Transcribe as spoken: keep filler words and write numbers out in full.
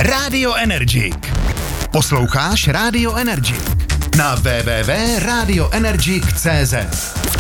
Radio Energic. Posloucháš Radio Energic na w w w tečka radio energic tečka c z.